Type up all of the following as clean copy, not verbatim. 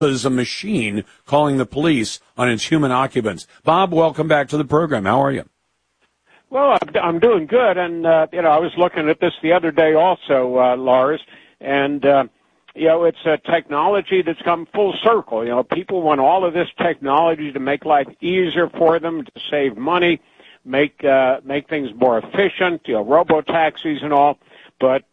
is a machine calling the police on its human occupants. Bob, welcome back to the program. How are you? Well, I'm doing good, and I was looking at this the other day also, Lars, and it's a technology that's come full circle. People want all of this technology to make life easier for them, to save money, make things more efficient, robo-taxis and all, but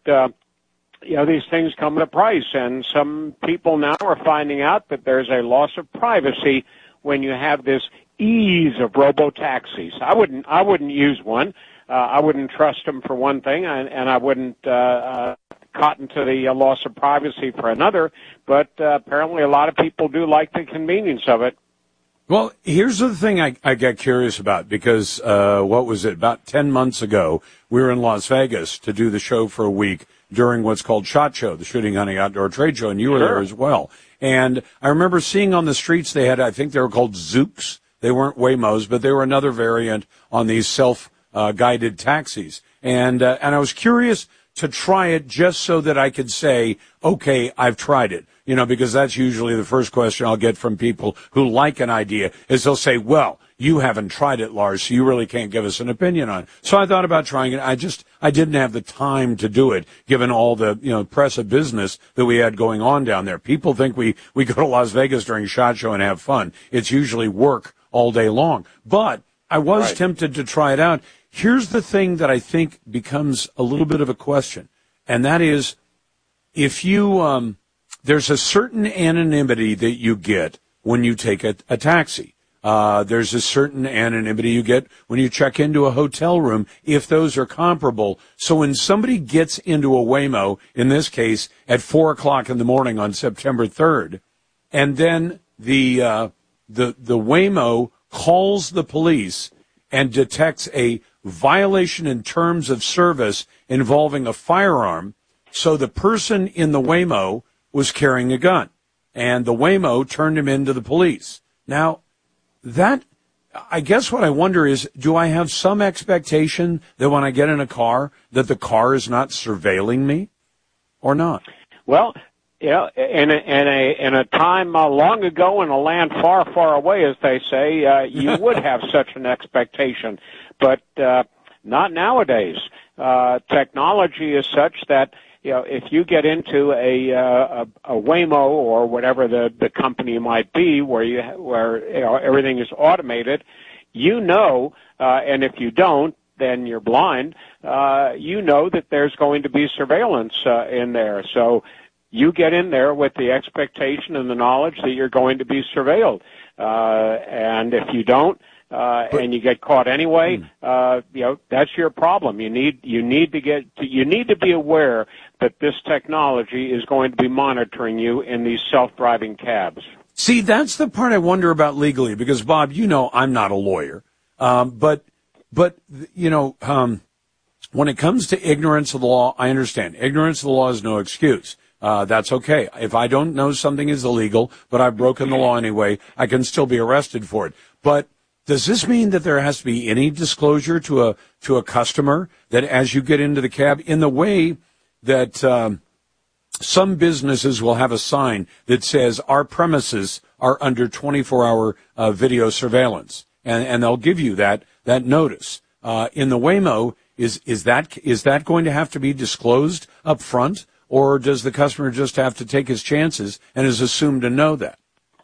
these things come at a price, and some people now are finding out that there's a loss of privacy when you have this ease of robo-taxis. I wouldn't use one. I wouldn't trust them for one thing, and I wouldn't cotton to the loss of privacy for another, but apparently a lot of people do like the convenience of it. Well, here's the thing I got curious about, because what was it, about 10 months ago, we were in Las Vegas to do the show for a week during what's called SHOT Show, the Shooting Hunting Outdoor Trade Show, and you were there as well. And I remember seeing on the streets they had, I think they were called Zooks. They weren't Waymos, but they were another variant on these self-guided taxis. And I was curious to try it just so that I could say, okay, I've tried it. Because that's usually the first question I'll get from people who like an idea, is they'll say, well, you haven't tried it, Lars, so you really can't give us an opinion on it. So I thought about trying it. I didn't have the time to do it, given all the, press of business that we had going on down there. People think we go to Las Vegas during SHOT Show and have fun. It's usually work all day long. But I was tempted to try it out. Here's the thing that I think becomes a little bit of a question, and that is, if you, there's a certain anonymity that you get when you take a taxi. There's a certain anonymity you get when you check into a hotel room, if those are comparable. So when somebody gets into a Waymo, in this case, at 4 o'clock in the morning on September 3rd, and then the Waymo calls the police and detects a violation in terms of service involving a firearm, so the person in the Waymo was carrying a gun, and the Waymo turned him into the police. Now, I guess what I wonder is, do I have some expectation that when I get in a car, that the car is not surveilling me, or not? Well, in a time long ago in a land far, far away, as they say, you would have such an expectation, but not nowadays. Technology is such that if you get into a Waymo or whatever the company might be, where everything is automated, and if you don't, then you're blind. That there's going to be surveillance in there. So you get in there with the expectation and the knowledge that you're going to be surveilled, and if you don't, and you get caught anyway, that's your problem. You need to be aware that this technology is going to be monitoring you in these self-driving cabs. See, that's the part I wonder about legally, because Bob, I'm not a lawyer, but when it comes to ignorance of the law, I understand. Ignorance of the law is no excuse. That's okay. If I don't know something is illegal, but I've broken the law anyway, I can still be arrested for it. But does this mean that there has to be any disclosure to a customer, that as you get into the cab, in the way that some businesses will have a sign that says our premises are under 24-hour video surveillance, and they'll give you that notice. In the Waymo, is that going to have to be disclosed up front, or does the customer just have to take his chances and is assumed to know that?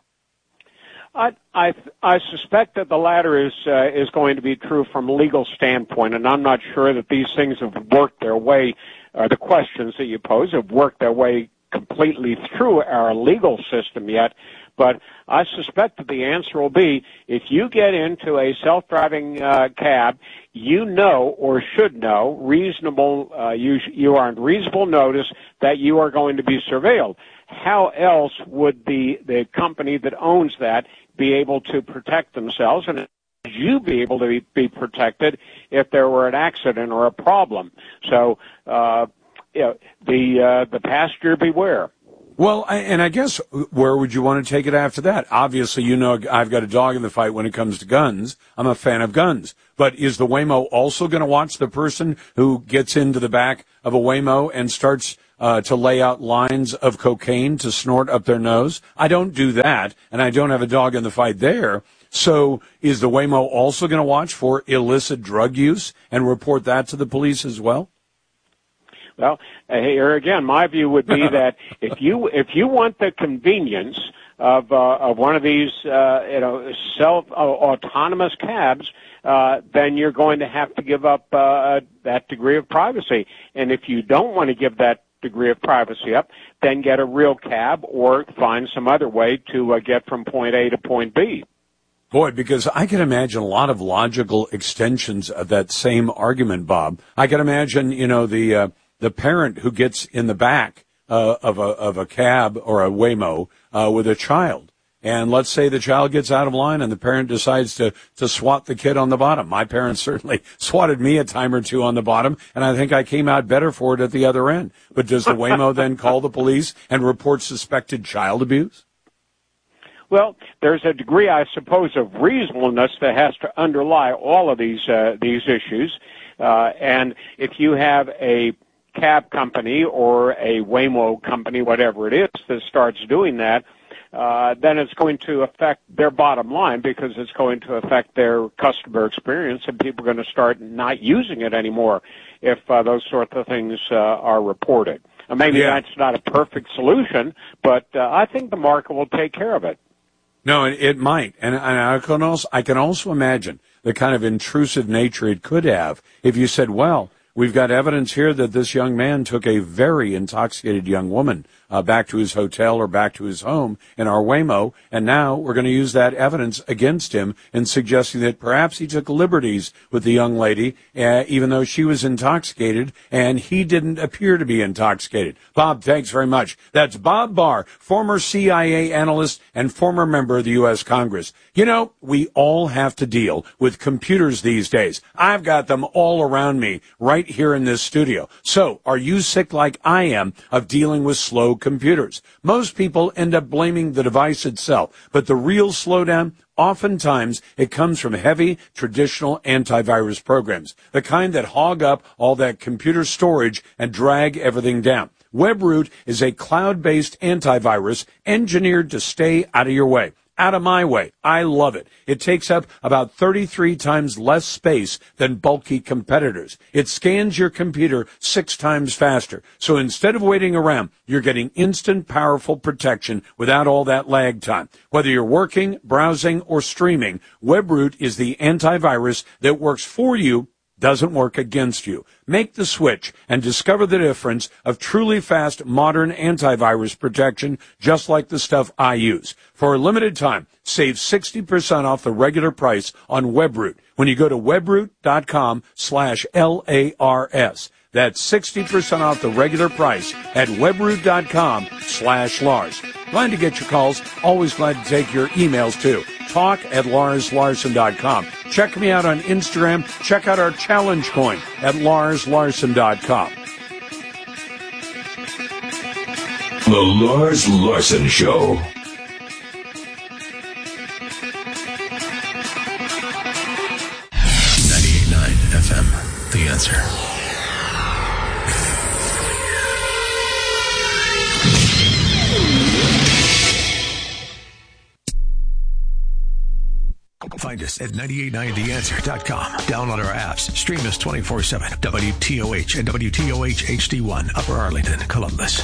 I suspect that the latter is going to be true from a legal standpoint, and I'm not sure that these things have worked their way, the questions that you pose have worked their way completely through our legal system yet. But I suspect that the answer will be, if you get into a self-driving cab, or should know, you are on reasonable notice that you are going to be surveilled. How else would the company that owns that be able to protect themselves, and you be able to be protected if there were an accident or a problem? So, the passenger beware. Well, and I guess where would you want to take it after that? Obviously, I've got a dog in the fight when it comes to guns. I'm a fan of guns. But is the Waymo also going to watch the person who gets into the back of a Waymo and starts to lay out lines of cocaine to snort up their nose. I don't do that, and I don't have a dog in the fight there. So is the Waymo also going to watch for illicit drug use and report that to the police as well? Well, here again, my view would be that if you want the convenience of one of these autonomous cabs, then you're going to have to give up that degree of privacy. And if you don't want to give that degree of privacy up, then get a real cab or find some other way to get from point A to point B. Boy, because I can imagine a lot of logical extensions of that same argument, Bob. I can imagine, the parent who gets in the back of a cab or a Waymo with a child. And let's say the child gets out of line and the parent decides to swat the kid on the bottom. My parents certainly swatted me a time or two on the bottom, and I think I came out better for it at the other end. But does the Waymo then call the police and report suspected child abuse? Well, there's a degree, I suppose, of reasonableness that has to underlie all of these issues. And if you have a cab company or a Waymo company, whatever it is, that starts doing that, then it's going to affect their bottom line because it's going to affect their customer experience, and people are going to start not using it anymore if those sorts of things are reported. Maybe that's not a perfect solution, but I think the market will take care of it. No, it might. And I can also imagine the kind of intrusive nature it could have if you said, well, we've got evidence here that this young man took a very intoxicated young woman back to his hotel or back to his home in our Waymo, and now we're going to use that evidence against him in suggesting that perhaps he took liberties with the young lady, even though she was intoxicated, and he didn't appear to be intoxicated. Bob, thanks very much. That's Bob Barr, former CIA analyst and former member of the U.S. Congress. We all have to deal with computers these days. I've got them all around me right here in this studio. So, are you sick like I am of dealing with slow computers? Most people end up blaming the device itself, but the real slowdown, oftentimes it comes from heavy traditional antivirus programs, the kind that hog up all that computer storage and drag everything down. WebRoot is a cloud-based antivirus engineered to stay out of your way. Out of my way. I love it. It takes up about 33 times less space than bulky competitors. It scans your computer 6 times faster. So instead of waiting around, you're getting instant, powerful protection without all that lag time. Whether you're working, browsing, or streaming, WebRoot is the antivirus that works for you, doesn't work against you. Make the switch and discover the difference of truly fast, modern antivirus protection, just like the stuff I use. For a limited time, save 60% off the regular price on WebRoot when you go to webroot.com/LARS. That's 60% off the regular price at webroot.com/Lars. Glad to get your calls. Always glad to take your emails, too. Talk@LarsLarson.com. Check me out on Instagram. Check out our challenge coin at LarsLarson.com. The Lars Larson Show. FM, The Answer. Find us at 989theanswer.com. Download our apps. Stream us 24/7. WTOH and WTOH HD1, Upper Arlington, Columbus.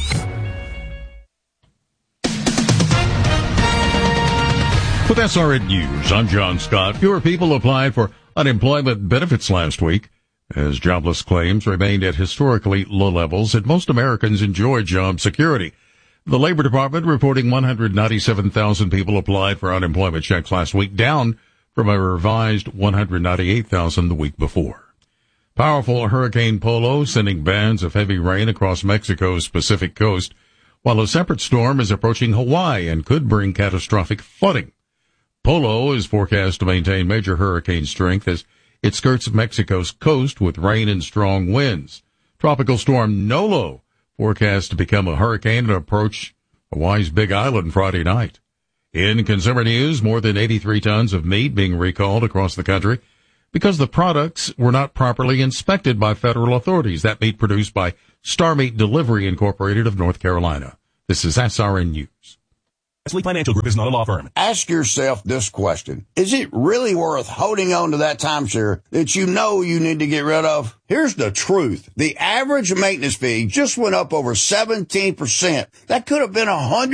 With SRN News, I'm John Scott. Fewer people applied for unemployment benefits last week as jobless claims remained at historically low levels and most Americans enjoy job security. The Labor Department reporting 197,000 people applied for unemployment checks last week, down from a revised 198,000 the week before. Powerful Hurricane Polo sending bands of heavy rain across Mexico's Pacific coast, while a separate storm is approaching Hawaii and could bring catastrophic flooding. Polo is forecast to maintain major hurricane strength as it skirts Mexico's coast with rain and strong winds. Tropical storm Nolo forecast to become a hurricane and approach Hawaii's Big Island Friday night. In consumer news, more than 83 tons of meat being recalled across the country. because the products were not properly inspected by federal authorities. That meat produced by Star Meat Delivery Incorporated of North Carolina. This is SRN News. Wesley Financial Group is not a law firm. Ask yourself this question. Is it really worth holding on to that timeshare that you know you need to get rid of? Here's the truth. The average maintenance fee just went up over 17%. That could have been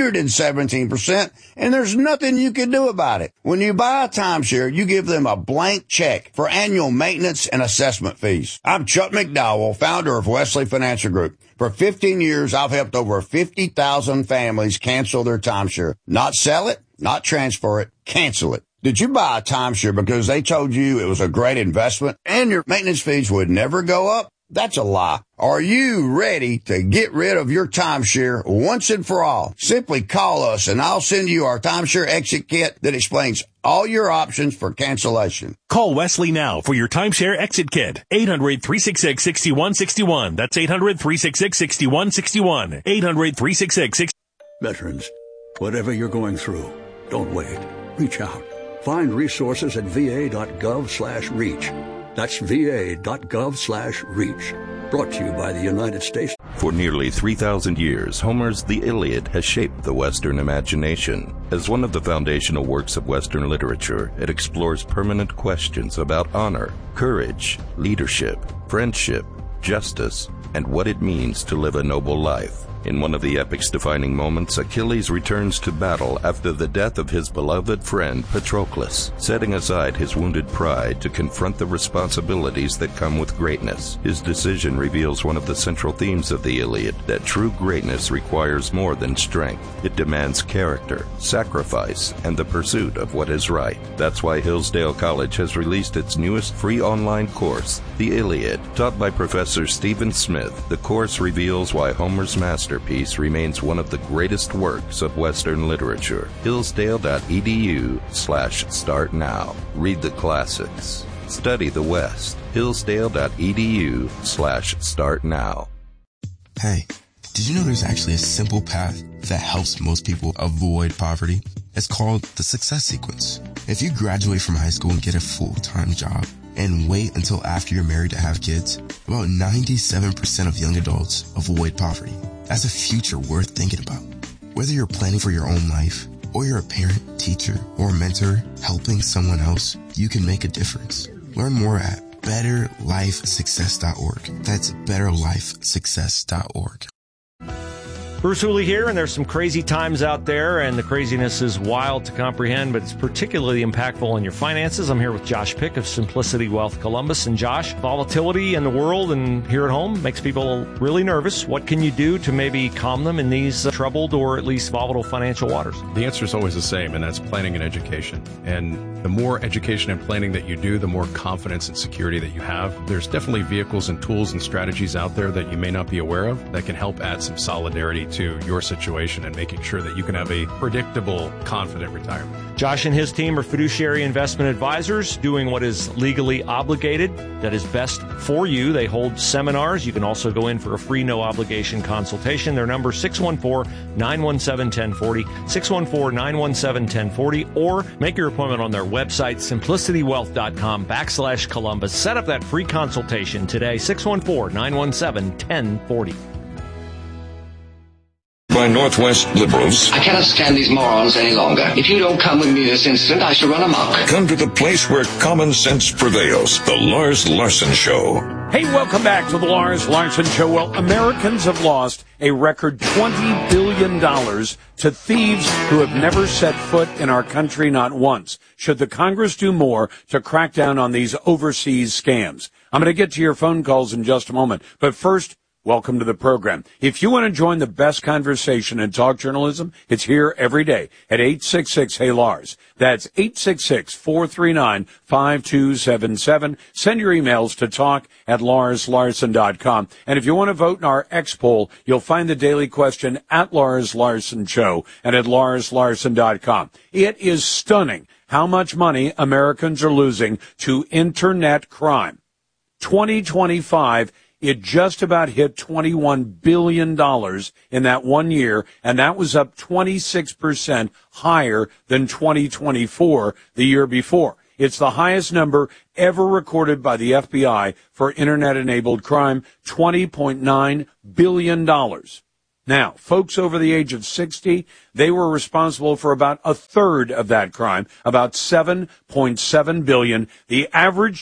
117%, and there's nothing you can do about it. When you buy a timeshare, you give them a blank check for annual maintenance and assessment fees. I'm Chuck McDowell, founder of Wesley Financial Group. For 15 years, I've helped over 50,000 families cancel their timeshare. Not sell it, not transfer it, cancel it. Did you buy a timeshare because they told you it was a great investment and your maintenance fees would never go up? That's a lie. Are you ready to get rid of your timeshare once and for all? Simply call us and I'll send you our timeshare exit kit that explains all your options for cancellation. Call Wesley now for your timeshare exit kit. 800-366-6161. That's 800-366-6161. 800-366-6161. Veterans, whatever you're going through, don't wait. Reach out. Find resources at va.gov/reach. That's va.gov/reach. Brought to you by the United States. For nearly 3,000 years, Homer's The Iliad has shaped the Western imagination. As one of the foundational works of Western literature, it explores permanent questions about honor, courage, leadership, friendship, justice, and what it means to live a noble life. In one of the epic's defining moments, Achilles returns to battle after the death of his beloved friend Patroclus, setting aside his wounded pride to confront the responsibilities that come with greatness. His decision reveals one of the central themes of the Iliad, that true greatness requires more than strength. It demands character, sacrifice, and the pursuit of what is right. That's why Hillsdale College has released its newest free online course, The Iliad. Taught by Professor Stephen Smith, the course reveals why Homer's masterpiece remains one of the greatest works of Western literature. Hillsdale.edu/start now. Read the classics. Study the West. Hillsdale.edu/start now. Hey, did you know there's actually a simple path that helps most people avoid poverty? It's called the Success Sequence. If you graduate from high school and get a full-time job and wait until after you're married to have kids, about 97% of young adults avoid poverty. That's a future worth thinking about. Whether you're planning for your own life, or you're a parent, teacher, or mentor helping someone else, you can make a difference. Learn more at betterlifesuccess.org. That's betterlifesuccess.org. Bruce Hooley here, and there's some crazy times out there, and the craziness is wild to comprehend, but it's particularly impactful on your finances. I'm here with Josh Pick of Simplicity Wealth Columbus. And Josh, volatility in the world and here at home makes people really nervous. What can you do to maybe calm them in these troubled or at least volatile financial waters? The answer is always the same, and that's planning and education. And the more education and planning that you do, the more confidence and security that you have. There's definitely vehicles and tools and strategies out there that you may not be aware of that can help add some solidarity to your situation and making sure that you can have a predictable, confident retirement. Josh and his team are fiduciary investment advisors doing what is legally obligated, that is best for you. They hold seminars. You can also go in for a free, no-obligation consultation. Their number is 614-917-1040, 614-917-1040, or make your appointment on their website, simplicitywealth.com/Columbus. Set up that free consultation today, 614-917-1040. By Northwest liberals. I cannot stand these morons any longer. If you don't come with me this instant, I shall run amok. Come to the place where common sense prevails. The Lars Larson Show. Hey, welcome back to the Lars Larson Show. Well, Americans have lost a record $20 billion to thieves who have never set foot in our country, not once. Should the Congress do more to crack down on these overseas scams? I'm going to get to your phone calls in just a moment. But first, welcome to the program. If you want to join the best conversation in talk journalism, it's here every day at 866-HEY-LARS. That's 866-439-5277. Send your emails to talk@LarsLarson.com. And if you want to vote in our X poll, you'll find the daily question at Lars Larson Show and at LarsLarson.com. It is stunning how much money Americans are losing to internet crime. 2025, it just about hit $21 billion in that 1 year, and that was up 26% higher than 2024, the year before. It's the highest number ever recorded by the FBI for Internet-enabled crime, $20.9 billion. Now, folks over the age of 60, they were responsible for about a third of that crime, about $7.7 billion. The average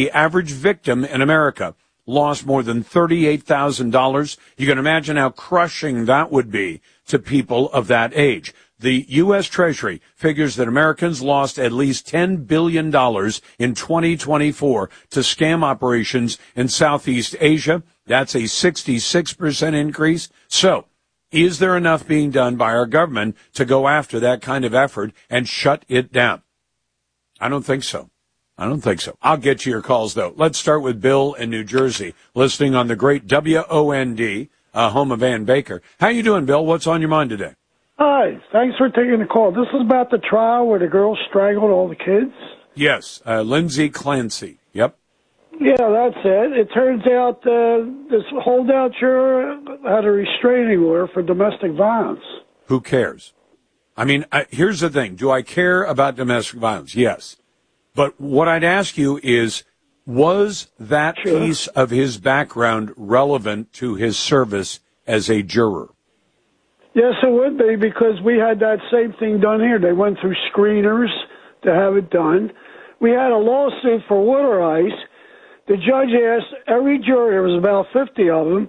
victim in America lost more than $38,000. You can imagine how crushing that would be to people of that age. The U.S. Treasury figures that Americans lost at least $10 billion in 2024 to scam operations in Southeast Asia. That's a 66% increase. So, is there enough being done by our government to go after that kind of effort and shut it down? I don't think so. I'll get to your calls, though. Let's start with Bill in New Jersey, listening on the great WOND, home of Ann Baker. How you doing, Bill? What's on your mind today? Hi. Thanks for taking the call. This is about the trial where the girl strangled all the kids? Yes, Lindsay Clancy. Yep. Yeah, that's it. It turns out this holdout juror had a restraining order for domestic violence. Who cares? I mean, here's the thing. Do I care about domestic violence? Yes. But what I'd ask you is, was that piece of his background relevant to his service as a juror? Yes, it would be, because we had that same thing done here. They went through screeners to have it done. We had a lawsuit for water ice. The judge asked every juror, there was about 50 of them,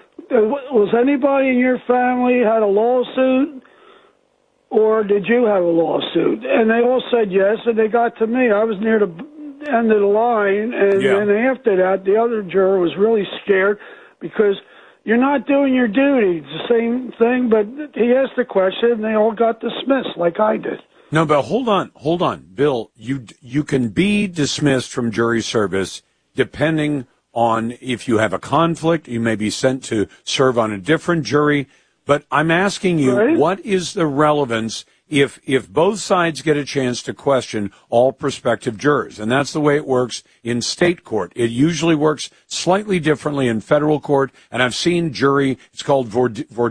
was anybody in your family had a lawsuit, or did you have a lawsuit? And they all said yes, and they got to me. I was near the end of the line, and then after that, the other juror was really scared because you're not doing your duty. It's the same thing, but he asked the question, and they all got dismissed like I did. No, but hold on. Bill, you can be dismissed from jury service depending on if you have a conflict. You may be sent to serve on a different jury. But I'm asking you, what is the relevance if both sides get a chance to question all prospective jurors? And that's the way it works in state court. It usually works slightly differently in federal court. And I've seen jury, it's called voir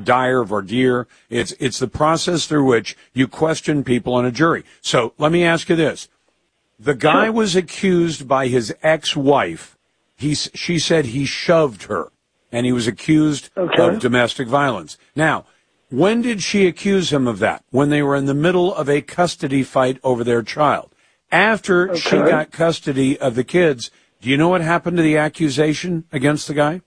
dire. It's the process through which you question people on a jury. So let me ask you this. The guy was accused by his ex-wife. She said he shoved her, and he was accused of domestic violence. Now, when did she accuse him of that? When they were in the middle of a custody fight over their child. After she got custody of the kids, do you know what happened to the accusation against the guy?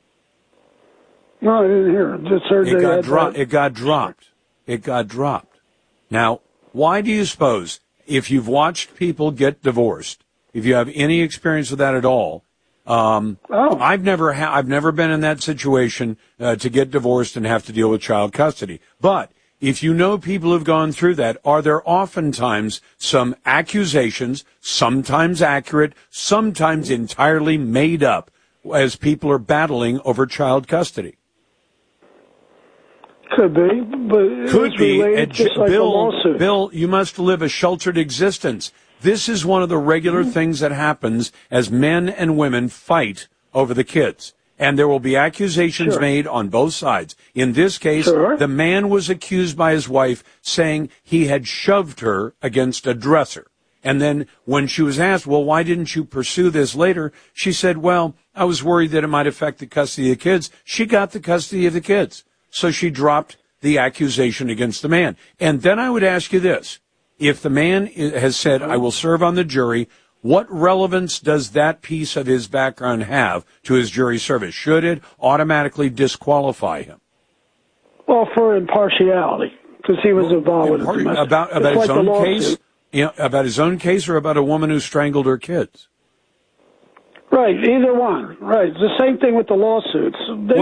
No, I didn't hear it. Just heard It got dropped. Now, why do you suppose, if you've watched people get divorced, if you have any experience with that at all, I've never been in that situation to get divorced and have to deal with child custody. But if you know people who've gone through that, are there oftentimes some accusations, sometimes accurate, sometimes entirely made up, as people are battling over child custody? Could be, but could be. Like Bill, you must live a sheltered existence. This is one of the regular things that happens as men and women fight over the kids. And there will be accusations made on both sides. In this case, the man was accused by his wife saying he had shoved her against a dresser. And then when she was asked, well, why didn't you pursue this later? She said, well, I was worried that it might affect the custody of the kids. She got the custody of the kids. So she dropped the accusation against the man. And then I would ask you this. If the man has said, I will serve on the jury, what relevance does that piece of his background have to his jury service? Should it automatically disqualify him? Well, for impartiality, because he was involved with it. About his own case? About his own case, or about a woman who strangled her kids? Right, either one. Right, it's the same thing with the lawsuits.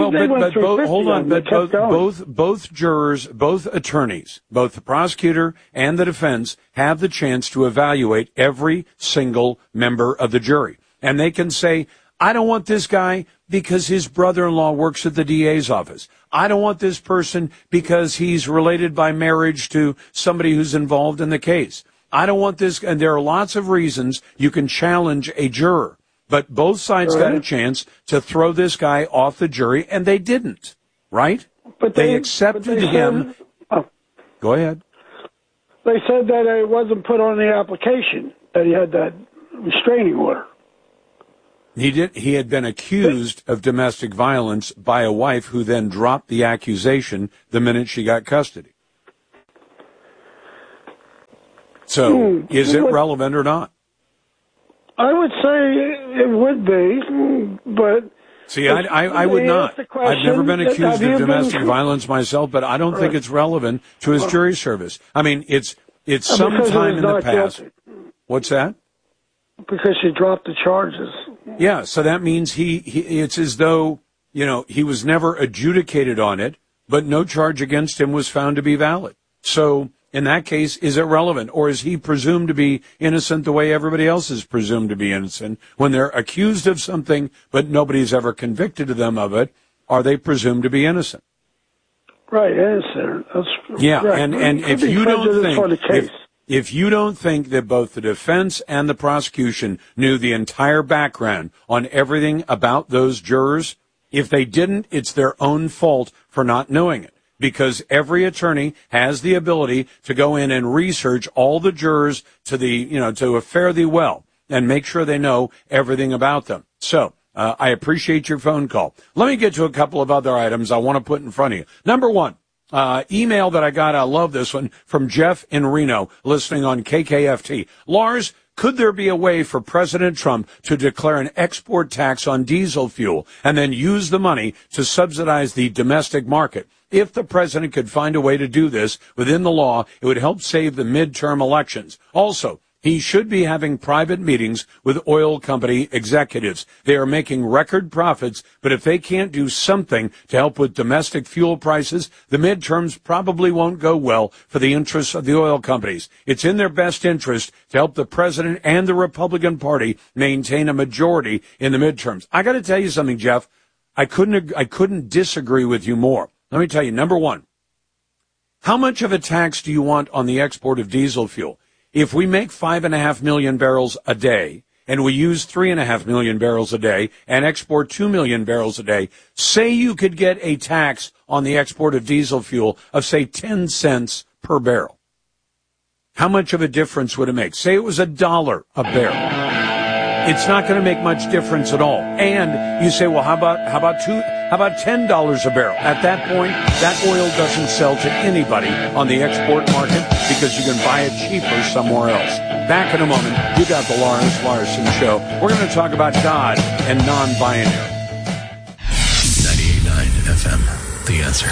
Both jurors, both attorneys, both the prosecutor and the defense have the chance to evaluate every single member of the jury. And they can say, I don't want this guy because his brother-in-law works at the DA's office. I don't want this person because he's related by marriage to somebody who's involved in the case. I don't want this, and there are lots of reasons you can challenge a juror. But both sides got a chance to throw this guy off the jury, and they didn't, right? But they accepted him. Go ahead. They said that it wasn't put on the application. that he had that restraining order. He had been accused of domestic violence by a wife who then dropped the accusation the minute she got custody. So, is it relevant or not? I would say it would be, but... See, I would not. I've never been accused of domestic violence myself, but I don't think it's relevant to his jury service. I mean, it's sometime in the past. Guilty. What's that? Because she dropped the charges. Yeah, so that means it's as though, he was never adjudicated on it, but no charge against him was found to be valid. So, in that case, is it relevant? Or is he presumed to be innocent the way everybody else is presumed to be innocent? When they're accused of something, but nobody's ever convicted them of it, are they presumed to be innocent? Right, innocent. Yeah, right. And if you don't think... If you don't think that both the defense and the prosecution knew the entire background on everything about those jurors, if they didn't, it's their own fault for not knowing it. Because every attorney has the ability to go in and research all the jurors to fare thee well and make sure they know everything about them. So, I appreciate your phone call. Let me get to a couple of other items I want to put in front of you. Number one. Email that I got, I love this one, from Jeff in Reno, listening on KKFT. Lars, could there be a way for President Trump to declare an export tax on diesel fuel and then use the money to subsidize the domestic market? If the president could find a way to do this within the law, it would help save the midterm elections. Also, he should be having private meetings with oil company executives. They are making record profits, but if they can't do something to help with domestic fuel prices, the midterms probably won't go well for the interests of the oil companies. It's in their best interest to help the president and the Republican Party maintain a majority in the midterms. I got to tell you something, Jeff. I couldn't disagree with you more. Let me tell you, number one, how much of a tax do you want on the export of diesel fuel? If we make 5.5 million barrels a day and we use 3.5 million barrels a day and export 2 million barrels a day, say you could get a tax on the export of diesel fuel of, say, 10 cents per barrel. How much of a difference would it make? Say it was $1 a barrel. It's not going to make much difference at all. And you say, well, how about $10 a barrel? At that point, that oil doesn't sell to anybody on the export market because you can buy it cheaper somewhere else. Back in a moment, you got the Lars Larson Show. We're going to talk about God and non-binary. 98.9 FM, The Answer.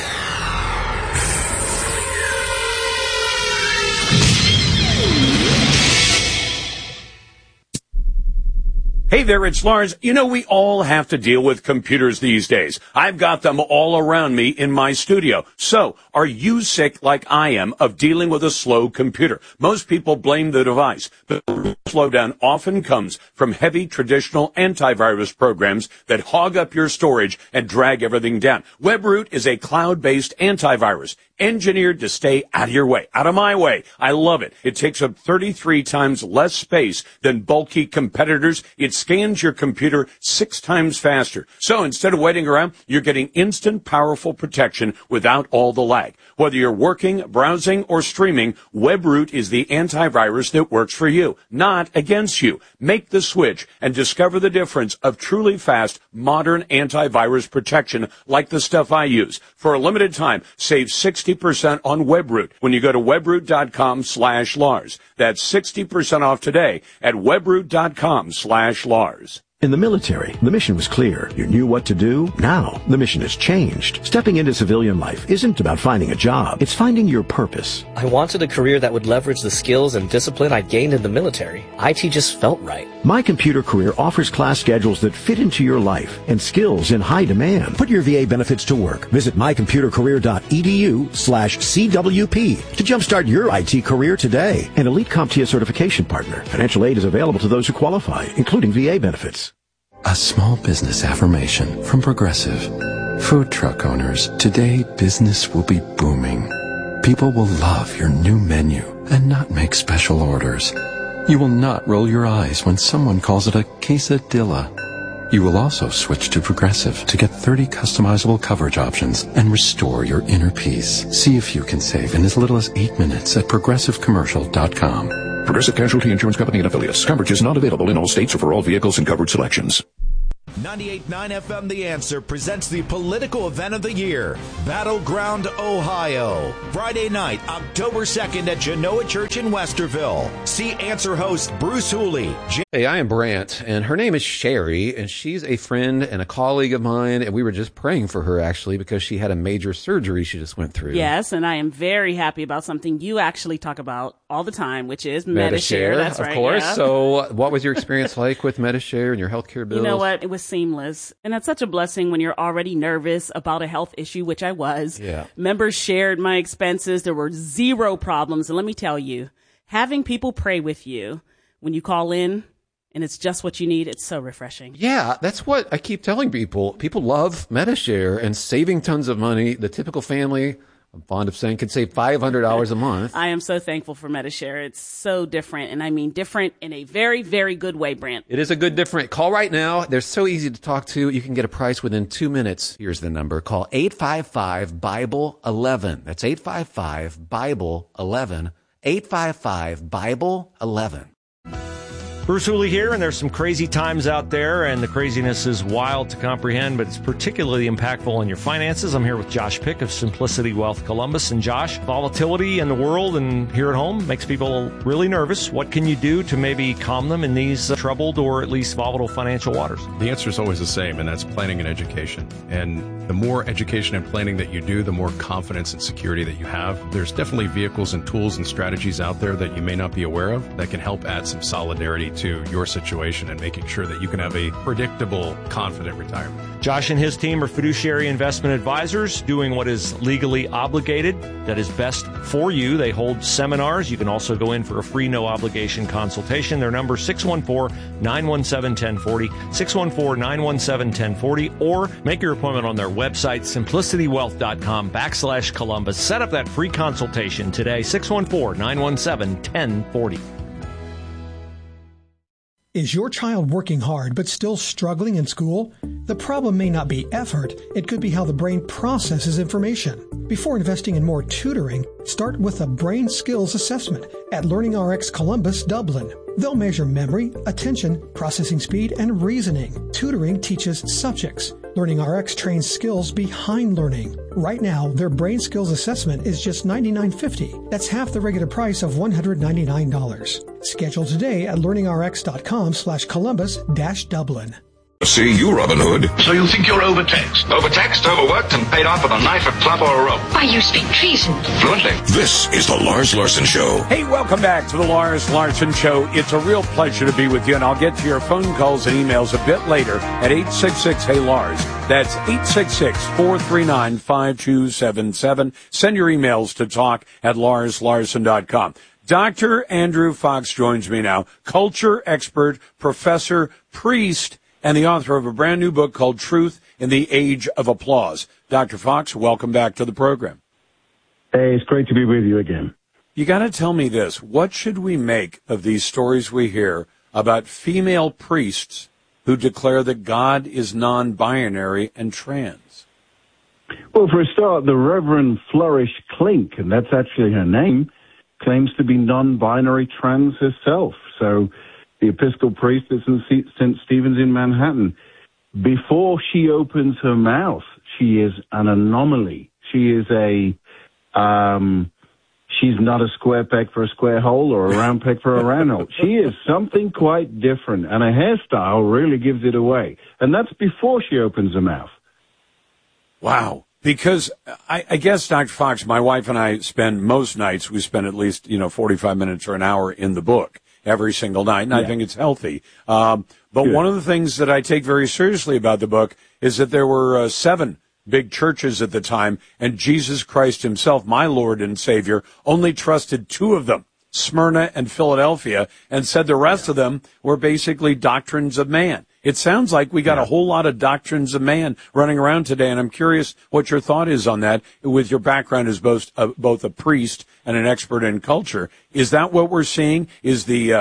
Hey there, it's Lars. We all have to deal with computers these days. I've got them all around me in my studio. So, are you sick like I am of dealing with a slow computer? Most people blame the device, but the slowdown often comes from heavy traditional antivirus programs that hog up your storage and drag everything down. WebRoot is a cloud-based antivirus engineered to stay out of your way, out of my way. I love it. It takes up 33 times less space than bulky competitors. It scans your computer 6 times faster. So instead of waiting around, you're getting instant, powerful protection without all the lag. Whether you're working, browsing, or streaming, WebRoot is the antivirus that works for you, not against you. Make the switch and discover the difference of truly fast, modern antivirus protection like the stuff I use. For a limited time, save 60% on WebRoot when you go to webroot.com/Lars. That's 60% off today at webroot.com/Lars. In the military, the mission was clear. You knew what to do. Now, the mission has changed. Stepping into civilian life isn't about finding a job. It's finding your purpose. I wanted a career that would leverage the skills and discipline I gained in the military. IT just felt right. My Computer Career offers class schedules that fit into your life and skills in high demand. Put your VA benefits to work. Visit mycomputercareer.edu/CWP to jumpstart your IT career today. An elite CompTIA certification partner. Financial aid is available to those who qualify, including VA benefits. A small business affirmation from Progressive. Food truck owners, today business will be booming. People will love your new menu and not make special orders. You will not roll your eyes when someone calls it a quesadilla. You will also switch to Progressive to get 30 customizable coverage options and restore your inner peace. See if you can save in as little as 8 minutes at progressivecommercial.com. Progressive Casualty Insurance Company and affiliates. Coverage is not available in all states or for all vehicles and covered selections. 98.9 FM The Answer presents the political event of the year, Battleground, Ohio. Friday night, October 2nd at Genoa Church in Westerville. See Answer host Bruce Hooley. Hey, I am Brant, and her name is Sherry, and she's a friend and a colleague of mine, and we were just praying for her, actually, because she had a major surgery she just went through. Yes, and I am very happy about something you actually talk about all the time, which is Medi-Share. That's right, of course. Yeah. So what was your experience like with Medi-Share and your healthcare bills? You know what? It was seamless. And that's such a blessing when you're already nervous about a health issue, which I was. Yeah. Members shared my expenses. There were zero problems. And let me tell you, having people pray with you when you call in and it's just what you need, it's so refreshing. Yeah, that's what I keep telling people. People love Medi-Share and saving tons of money. The typical family, I'm fond of saying, could save $500 a month. I am so thankful for Medi-Share. It's so different, and I mean different in a very, very good way, Brant. It is a good different. Call right now. They're so easy to talk to. You can get a price within 2 minutes. Here's the number. Call 855-BIBLE-11. That's 855-BIBLE-11. 855-BIBLE-11. Bruce Hooley here, and there's some crazy times out there, and the craziness is wild to comprehend, but it's particularly impactful on your finances. I'm here with Josh Pick of Simplicity Wealth Columbus. And Josh, volatility in the world and here at home makes people really nervous. What can you do to maybe calm them in these troubled or at least volatile financial waters? The answer is always the same, and that's planning and education. And the more education and planning that you do, the more confidence and security that you have. There's definitely vehicles and tools and strategies out there that you may not be aware of that can help add some solidarity to your situation and making sure that you can have a predictable, confident retirement. Josh and his team are fiduciary investment advisors doing what is legally obligated, that is best for you. They hold seminars. You can also go in for a free, no-obligation consultation. Their number is 614-917-1040, 614-917-1040, or make your appointment on their website, simplicitywealth.com/Columbus. Set up that free consultation today, 614-917-1040. Is your child working hard but still struggling in school? The problem may not be effort, it could be how the brain processes information. Before investing in more tutoring, start with a brain skills assessment at LearningRx Columbus, Dublin. They'll measure memory, attention, processing speed, and reasoning. Tutoring teaches subjects. LearningRx trains skills behind learning. Right now, their brain skills assessment is just $99.50. That's half the regular price of $199. Schedule today at learningrx.com/Columbus-Dublin. See you, Robin Hood. So you think you're overtaxed? Overtaxed, overworked, and paid off with a knife, a club, or a rope. Why, you speak treason. Fluently. This is the Lars Larson Show. Hey, welcome back to the Lars Larson Show. It's a real pleasure to be with you, and I'll get to your phone calls and emails a bit later at 866-HEY-LARS. That's 866-439-5277. Send your emails to talk@LarsLarson.com. Dr. Andrew Fox joins me now, culture expert, professor, priest, and the author of a brand new book called Truth in the Age of Applause. Dr. Fox, welcome back to the program. Hey, it's great to be with you again. You got to tell me this. What should we make of these stories we hear about female priests who declare that God is non-binary and trans? Well, for a start, the Reverend Flourish Klink, and that's actually her name, claims to be non-binary trans herself. So the Episcopal priest at St. Stephen's in Manhattan, before she opens her mouth, she is an anomaly. She is she's not a square peg for a square hole or a round peg for a round hole. She is something quite different, and her hairstyle really gives it away. And that's before she opens her mouth. Wow. Because I guess, Dr. Fox, my wife and I spend most nights, we spend at least, 45 minutes or an hour in the book every single night, and I think it's healthy. But one of the things that I take very seriously about the book is that there were 7 big churches at the time, and Jesus Christ himself, my Lord and Savior, only trusted 2 of them, Smyrna and Philadelphia, and said the rest of them were basically doctrines of man. It sounds like we got a whole lot of doctrines of man running around today, and I'm curious what your thought is on that with your background as both a priest and an expert in culture. Is that what we're seeing? Is the,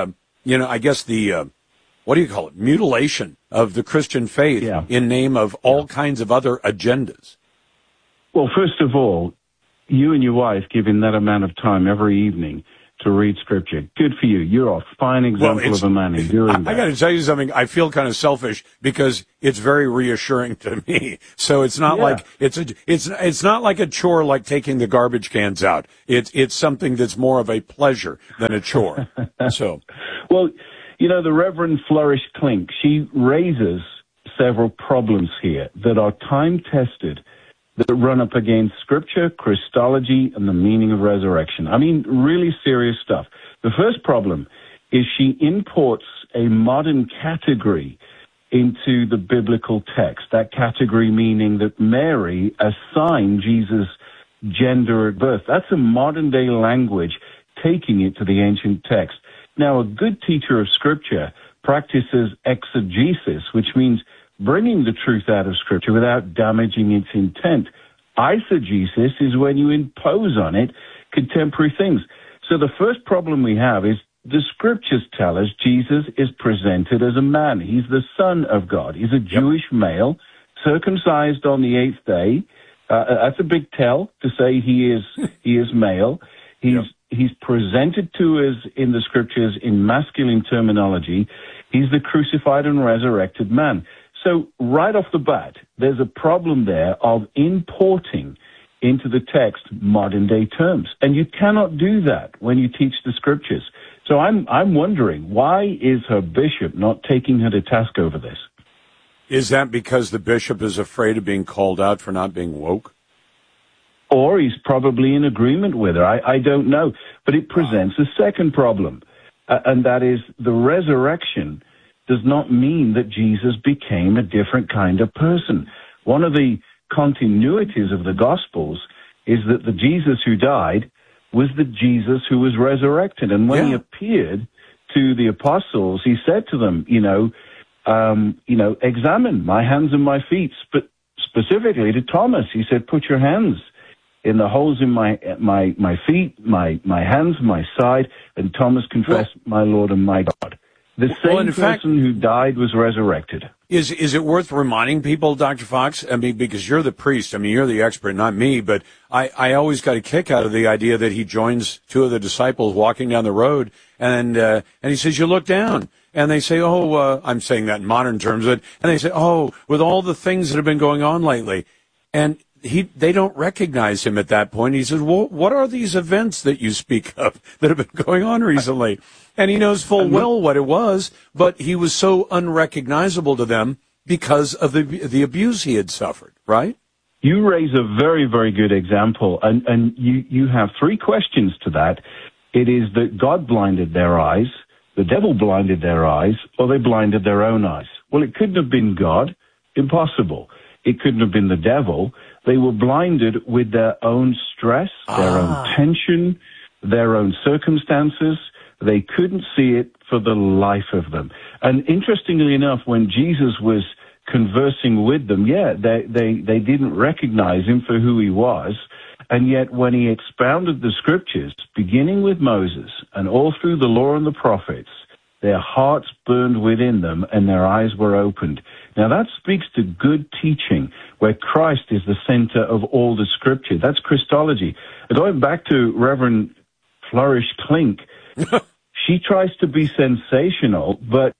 what do you call it, mutilation of the Christian faith in name of all kinds of other agendas? Well, first of all, you and your wife give in that amount of time every evening to read Scripture. Good for you. You're a fine example of a man in doing that. I got to tell you something. I feel kind of selfish because it's very reassuring to me. So it's not like it's not like a chore like taking the garbage cans out. It's something that's more of a pleasure than a chore. So, well, you know, the Reverend Flourish Klink, she raises several problems here that are time-tested, that run up against Scripture, Christology, and the meaning of resurrection. I mean, really serious stuff. The first problem is she imports a modern category into the biblical text. That category meaning that Mary assigned Jesus' gender at birth. That's a modern-day language, taking it to the ancient text. Now, a good teacher of Scripture practices exegesis, which means bringing the truth out of Scripture without damaging its intent. Eisegesis is when you impose on it contemporary things. So the first problem we have is the Scriptures tell us Jesus is presented as a man. He's the Son of God. He's a Jewish male, circumcised on the 8th day. That's a big tell to say he is male. He's presented to us in the Scriptures in masculine terminology. He's the crucified and resurrected man. So right off the bat, there's a problem there of importing into the text modern-day terms. And you cannot do that when you teach the Scriptures. So I'm wondering, why is her bishop not taking her to task over this? Is that because the bishop is afraid of being called out for not being woke? Or he's probably in agreement with her. I don't know. But it presents a second problem, and that is the resurrection does not mean that Jesus became a different kind of person. One of the continuities of the Gospels is that the Jesus who died was the Jesus who was resurrected. And when he appeared to the apostles, he said to them, examine my hands and my feet. But specifically to Thomas, he said, put your hands in the holes in my feet, my hands, my side. And Thomas confessed, my Lord and my God. The same person who died was resurrected. Is it worth reminding people, Dr. Fox? I mean, because you're the priest. I mean, you're the expert, not me. But I always got a kick out of the idea that he joins two of the disciples walking down the road, and he says, "You look down." And they say, I'm saying that in modern terms, and they say, with all the things that have been going on lately. And they don't recognize him at that point. He says, well, what are these events that you speak of that have been going on recently? And he knows full well what it was, but he was so unrecognizable to them because of the abuse he had suffered, right? You raise a very, very good example, and you have three questions to that. It is that God blinded their eyes, the devil blinded their eyes, or they blinded their own eyes. Well, it couldn't have been God. Impossible. It couldn't have been the devil. They were blinded with their own stress, their own tension, their own circumstances. They couldn't see it for the life of them. And interestingly enough, when Jesus was conversing with them, they didn't recognize him for who he was. And yet when he expounded the Scriptures, beginning with Moses and all through the law and the prophets, their hearts burned within them and their eyes were opened. Now that speaks to good teaching, where Christ is the center of all the Scripture. That's Christology. Going back to Reverend Flourish Klink, she tries to be sensational, but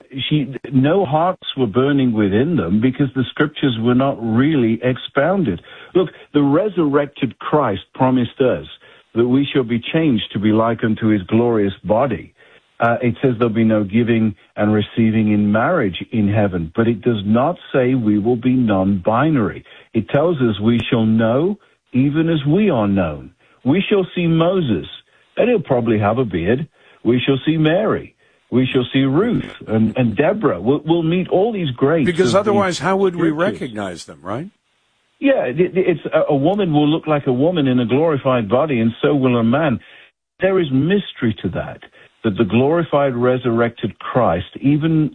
no hearts were burning within them because the Scriptures were not really expounded. Look, the resurrected Christ promised us that we shall be changed to be like unto his glorious body. It says there'll be no giving and receiving in marriage in heaven, but it does not say we will be non-binary. It tells us we shall know even as we are known. We shall see Moses, and he'll probably have a beard. We shall see Mary. We shall see Ruth and Deborah. We'll meet all these greats. Because otherwise, how would we recognize them, right? Yeah, it's a woman will look like a woman in a glorified body, and so will a man. There is mystery to that the glorified, resurrected Christ, even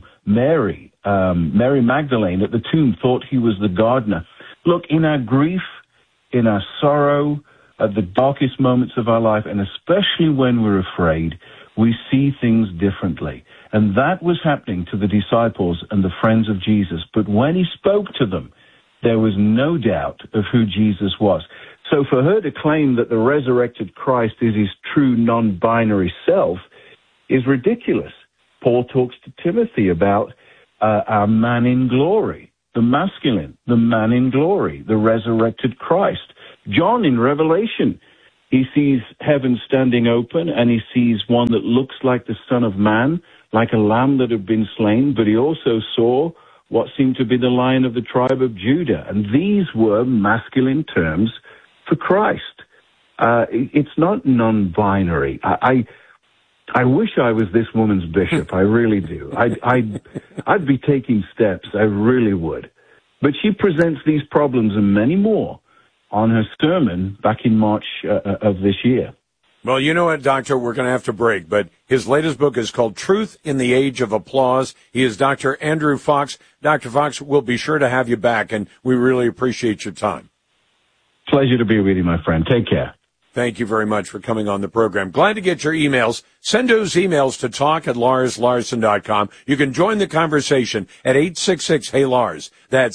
Mary Magdalene at the tomb thought he was the gardener. Look, in our grief, in our sorrow, at the darkest moments of our life, and especially when we're afraid, we see things differently. And that was happening to the disciples and the friends of Jesus. But when he spoke to them, there was no doubt of who Jesus was. So for her to claim that the resurrected Christ is his true non-binary self is ridiculous. Paul talks to Timothy about our man in glory, the masculine, the man in glory, the resurrected Christ. John in Revelation, he sees heaven standing open, and he sees one that looks like the Son of Man, like a lamb that had been slain, but he also saw what seemed to be the Lion of the tribe of Judah. And these were masculine terms for Christ. It's not non-binary. I wish I was this woman's bishop. I really do. I'd be taking steps. I really would. But she presents these problems and many more on her sermon back in March of this year. Well, you know what, Doctor, we're going to have to break, but his latest book is called Truth in the Age of Applause. He is Dr. Andrew Fox. Dr. Fox, we'll be sure to have you back, and we really appreciate your time. Pleasure to be with you, my friend. Take care. Thank you very much for coming on the program. Glad to get your emails. Send those emails to talk@LarsLarson.com. You can join the conversation at 866-HEY-LARS. That's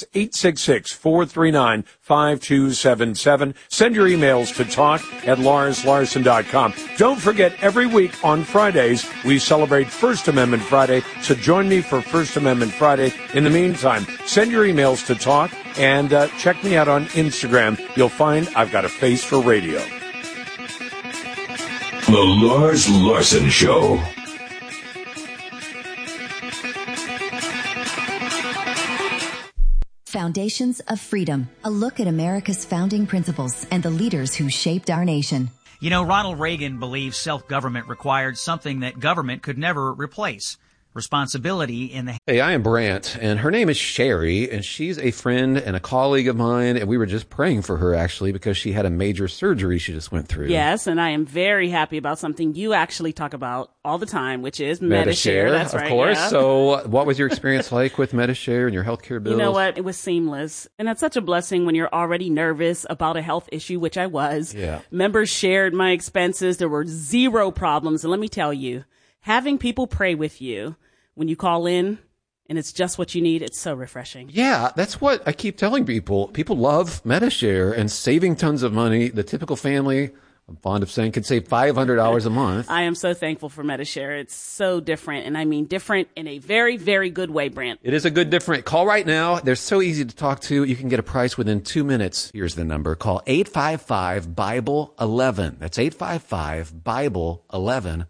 866-439-5277. Send your emails to talk@LarsLarson.com. Don't forget, every week on Fridays, we celebrate First Amendment Friday, so join me for First Amendment Friday. In the meantime, send your emails to talk and check me out on Instagram. You'll find I've got a face for radio. The Lars Larson Show. Foundations of Freedom, a look at America's founding principles and the leaders who shaped our nation. You know, Ronald Reagan believed self-government required something that government could never replace. Responsibility in the... Hey, I am Brant, and her name is Sherry, and she's a friend and a colleague of mine, and we were just praying for her, actually, because she had a major surgery she just went through. Yes, and I am very happy about something you actually talk about all the time, which is Medi-Share. That's right, of course. Yeah. So what was your experience like with Medi-Share and your healthcare bills? You know what? It was seamless. And that's such a blessing when you're already nervous about a health issue, which I was. Yeah. Members shared my expenses. There were zero problems. And let me tell you, having people pray with you when you call in and it's just what you need, it's so refreshing. Yeah, that's what I keep telling people. People love Medi-Share and saving tons of money. The typical family, I'm fond of saying, could save $500 a month. I am so thankful for Medi-Share. It's so different, and I mean different in a very, very good way, Brant. It is a good different. Call right now. They're so easy to talk to. You can get a price within 2 minutes. Here's the number. Call 855-BIBLE-11. That's 855-BIBLE-11.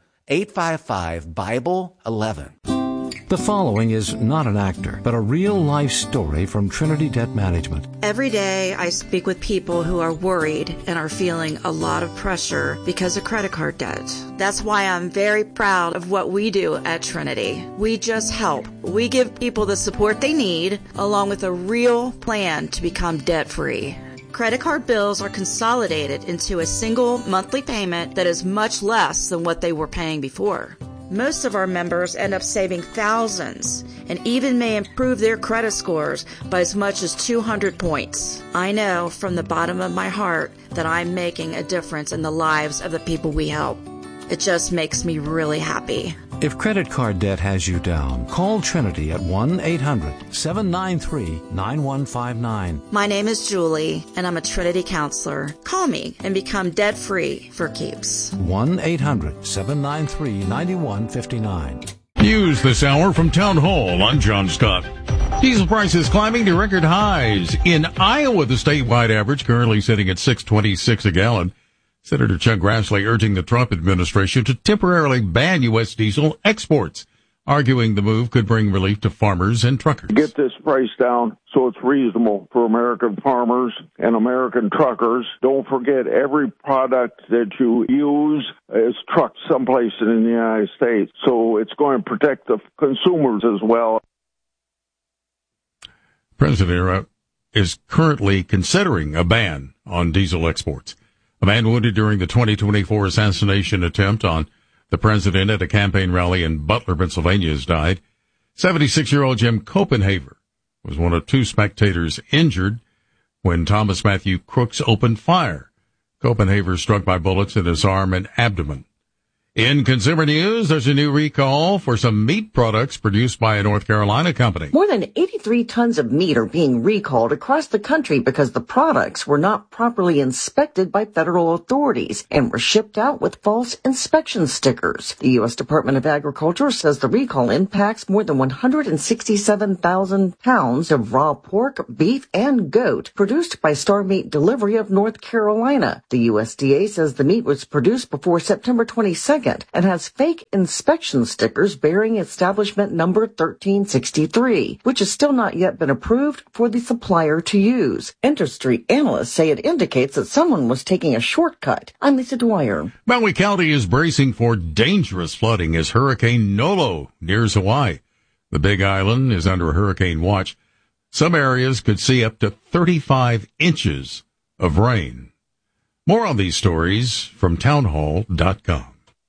855-BIBLE-11. The following is not an actor, but a real-life story from Trinity Debt Management. Every day I speak with people who are worried and are feeling a lot of pressure because of credit card debt. That's why I'm very proud of what we do at Trinity. We just help. We give people the support they need, along with a real plan to become debt-free. Credit card bills are consolidated into a single monthly payment that is much less than what they were paying before. Most of our members end up saving thousands and even may improve their credit scores by as much as 200 points. I know from the bottom of my heart that I'm making a difference in the lives of the people we help. It just makes me really happy. If credit card debt has you down, call Trinity at 1-800-793-9159. My name is Julie, and I'm a Trinity counselor. Call me and become debt-free for keeps. 1-800-793-9159. News this hour from Town Hall. I'm John Scott. Diesel prices climbing to record highs. In Iowa, the statewide average currently sitting at $6.26 a gallon. Senator Chuck Grassley urging the Trump administration to temporarily ban U.S. diesel exports, arguing the move could bring relief to farmers and truckers. Get this price down so it's reasonable for American farmers and American truckers. Don't forget, every product that you use is trucked someplace in the United States, so it's going to protect the consumers as well. President is currently considering a ban on diesel exports. A man wounded during the 2024 assassination attempt on the president at a campaign rally in Butler, Pennsylvania, has died. 76-year-old Jim Copenhaver was one of two spectators injured when Thomas Matthew Crooks opened fire. Copenhaver struck by bullets in his arm and abdomen. In consumer news, there's a new recall for some meat products produced by a North Carolina company. More than 83 tons of meat are being recalled across the country because the products were not properly inspected by federal authorities and were shipped out with false inspection stickers. The U.S. Department of Agriculture says the recall impacts more than 167,000 pounds of raw pork, beef, and goat produced by Star Meat Delivery of North Carolina. The USDA says the meat was produced before September 22nd. And has fake inspection stickers bearing establishment number 1363, which has still not yet been approved for the supplier to use. Industry analysts say it indicates that someone was taking a shortcut. I'm Lisa Dwyer. Maui County is bracing for dangerous flooding as Hurricane Nolo nears Hawaii. The Big Island is under hurricane watch. Some areas could see up to 35 inches of rain. More on these stories from townhall.com.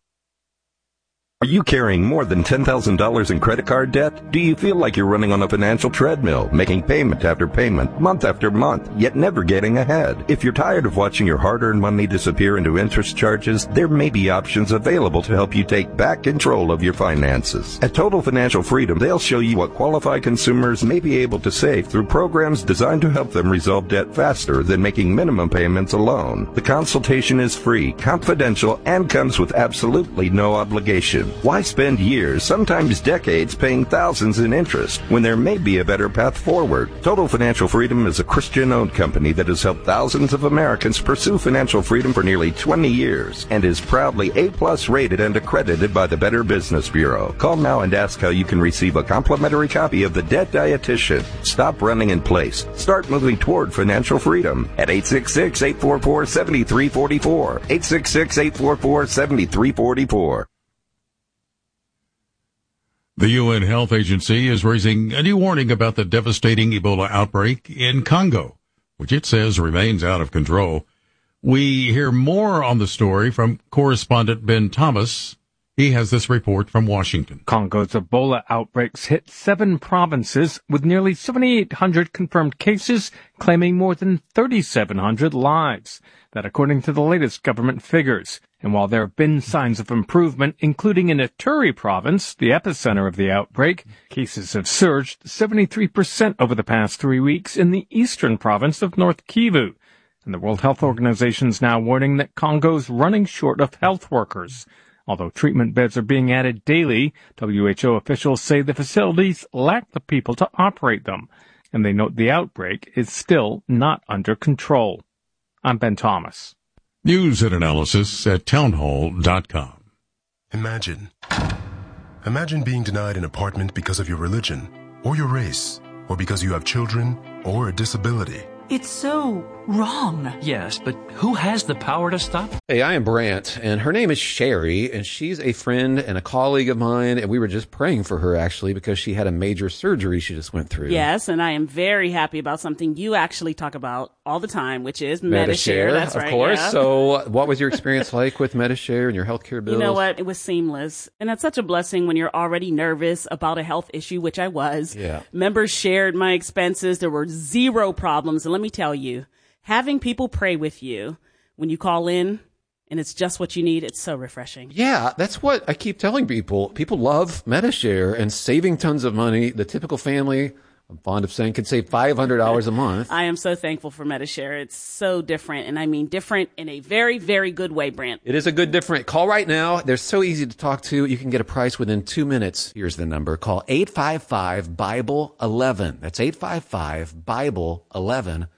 Are you carrying more than $10,000 in credit card debt? Do you feel like you're running on a financial treadmill, making payment after payment, month after month, yet never getting ahead? If you're tired of watching your hard-earned money disappear into interest charges, there may be options available to help you take back control of your finances. At Total Financial Freedom, they'll show you what qualified consumers may be able to save through programs designed to help them resolve debt faster than making minimum payments alone. The consultation is free, confidential, and comes with absolutely no obligation. Why spend years, sometimes decades, paying thousands in interest when there may be a better path forward? Total Financial Freedom is a Christian-owned company that has helped thousands of Americans pursue financial freedom for nearly 20 years and is proudly A+ rated and accredited by the Better Business Bureau. Call now and ask how you can receive a complimentary copy of The Debt Dietitian. Stop running in place. Start moving toward financial freedom at 866-844-7344. 866-844-7344. The UN Health Agency is raising a new warning about the devastating Ebola outbreak in Congo, which it says remains out of control. We hear more on the story from correspondent Ben Thomas. He has this report from Washington. Congo's Ebola outbreaks hit 7 provinces with nearly 7,800 confirmed cases, claiming more than 3,700 lives. That according to the latest government figures. And while there have been signs of improvement, including in Ituri province, the epicenter of the outbreak, cases have surged 73% over the past 3 weeks in the eastern province of North Kivu. And the World Health Organization is now warning that Congo's running short of health workers. Although treatment beds are being added daily, WHO officials say the facilities lack the people to operate them. And they note the outbreak is still not under control. I'm Ben Thomas. News and analysis at townhall.com. Imagine being denied an apartment because of your religion, or your race, or because you have children, or a disability. It's so wrong. Yes, but who has the power to stop it? Hey, I am Brant, and her name is Sherry, and she's a friend and a colleague of mine, and we were just praying for her, actually, because she had a major surgery she just went through. Yes, and I am very happy about something you actually talk about all the time, which is Medi-Share. That's right, of course. Yeah. So what was your experience like with Medi-Share and your healthcare bills? You know what? It was seamless. And that's such a blessing when you're already nervous about a health issue, which I was. Yeah. Members shared my expenses. There were 0 problems. And let me tell you, having people pray with you when you call in and it's just what you need, it's so refreshing. Yeah, that's what I keep telling people. People love Medi-Share and saving tons of money. The typical family, I'm fond of saying, could save $500 a month. I am so thankful for Medi-Share. It's so different, and I mean different in a very, very good way, Brant. It is a good different. Call right now. They're so easy to talk to. You can get a price within 2 minutes. Here's the number. Call 855-BIBLE-11. That's 855-BIBLE-11.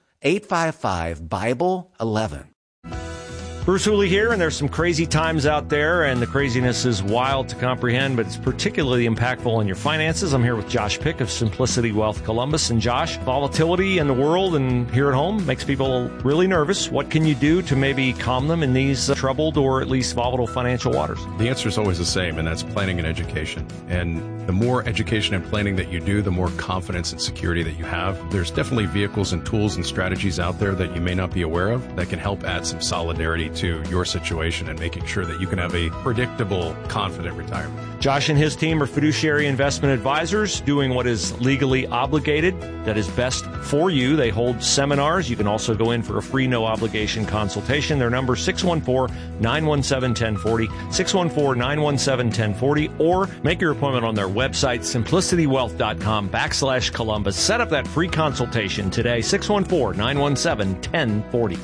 855-BIBLE-11. Bruce Hooley here, and there's some crazy times out there, and the craziness is wild to comprehend, but it's particularly impactful on your finances. I'm here with Josh Pick of Simplicity Wealth Columbus. And Josh, volatility in the world and here at home makes people really nervous. What can you do to maybe calm them in these troubled or at least volatile financial waters? The answer is always the same, and that's planning and education. And the more education and planning that you do, the more confidence and security that you have. There's definitely vehicles and tools and strategies out there that you may not be aware of that can help add some solidarity to your situation and making sure that you can have a predictable, confident retirement. Josh and his team are fiduciary investment advisors doing what is legally obligated, that is best for you. They hold seminars. You can also go in for a free no-obligation consultation. Their number 614-917-1040, 614-917-1040, or make your appointment on their website, simplicitywealth.com/Columbus. Set up that free consultation today, 614-917-1040.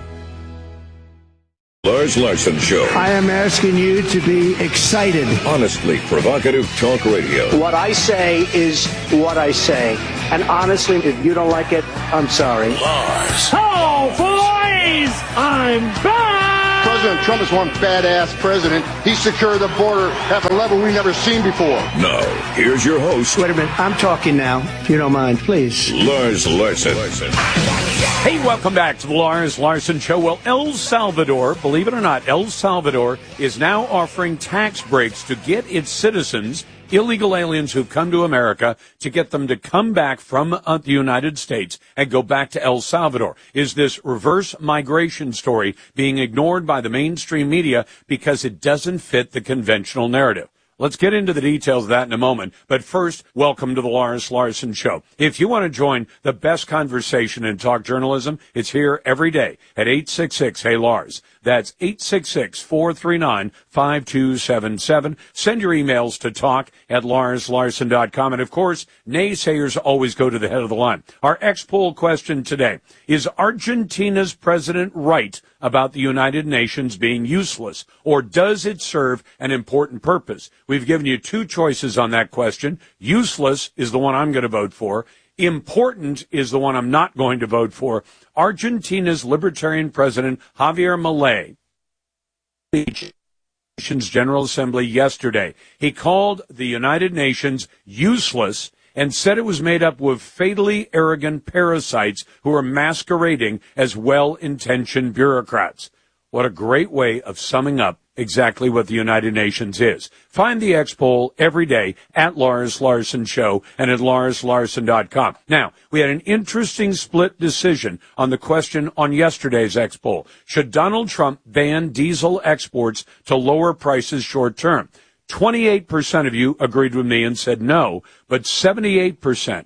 Lars Larson Show. I am asking you to be excited. Honestly provocative talk radio. What I say is what I say. And honestly, if you don't like it, I'm sorry. Lars. Oh, boys! I'm back! President Trump is one badass president. He secured the border at a level we've never seen before. Now, here's your host. Wait a minute. I'm talking now, if you don't mind, please. Lars Larson. Hey, welcome back to the Lars Larson Show. Well, El Salvador, believe it or not, El Salvador is now offering tax breaks to get its citizens, illegal aliens who've come to America, to get them to come back from the United States and go back to El Salvador. Is this reverse migration story being ignored by the mainstream media because it doesn't fit the conventional narrative? Let's get into the details of that in a moment. But first, welcome to the Lars Larson Show. If you want to join the best conversation in talk journalism, it's here every day at 866-HEY-LARS. That's 866-439-5277. Send your emails to talk@larslarson.com. And, of course, naysayers always go to the head of the line. Our X-Poll question today: is Argentina's president right about the United Nations being useless, or does it serve an important purpose? We've given you two choices on that question. Useless is the one I'm going to vote for. Important is the one I'm not going to vote for. Argentina's Libertarian President Javier Milei, the Nations General Assembly yesterday, he called the United Nations useless and said it was made up of fatally arrogant parasites who are masquerading as well-intentioned bureaucrats. What a great way of summing up exactly what the United Nations is. Find the X-Poll every day at Lars Larson Show and at larslarson.com. Now, we had an interesting split decision on the question on yesterday's X-Poll. Should Donald Trump ban diesel exports to lower prices short term? 28% of you agreed with me and said no, but 78%